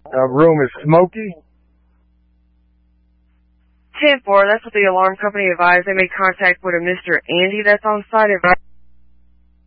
room is smoky. 10-4, that's what the alarm company advised. They made contact with a Mr. Andy that's on site.